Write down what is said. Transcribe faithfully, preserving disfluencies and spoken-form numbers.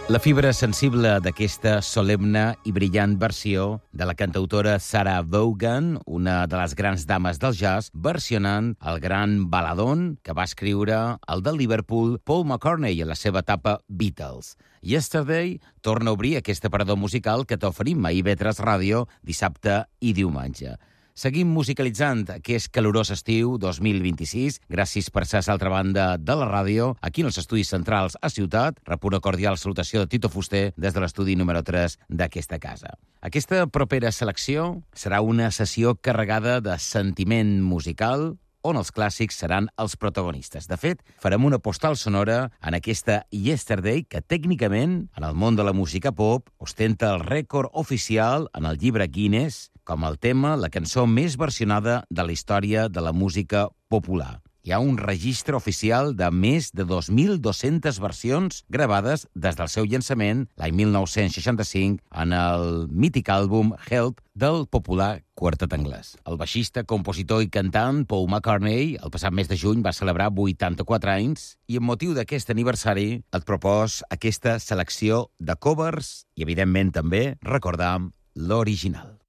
La fibra sensible d'aquesta solemne i brillant versió de la cantautora Sarah Vaughan, una de les grans dames del jazz, versionant el gran baladón que va escriure el del Liverpool Paul McCartney en la seva etapa Beatles. Yesterday torna a obrir aquest aparador musical que t'oferim a I V tres Ràdio dissabte i diumenge. Seguim musicalitzant aquest calorós estiu dos mil vint-i-sis. Gràcies per ser a l'altra banda de la ràdio, aquí en els estudis centrals a Ciutat. Rep una cordial salutació de Tito Fuster des de l'estudi número tres d'aquesta casa. Aquesta propera selecció serà una sessió carregada de sentiment musical, on els clàssics seran els protagonistes. De fet, farem una postal sonora en aquesta Yesterday, que tècnicament, en el món de la música pop, ostenta el rècord oficial en el llibre Guinness com el tema, la cançó més versionada de la història de la música popular. Hi ha un registre oficial de més de dos mil dues-centes versions gravades des del seu llançament l'any mil nou-cents seixanta-cinc en el mític àlbum Help del popular quartet anglès. El baixista, compositor i cantant Paul McCartney el passat mes de juny va celebrar vuitanta-quatre anys i amb motiu d'aquest aniversari et propos aquesta selecció de covers i evidentment també recordam l'original.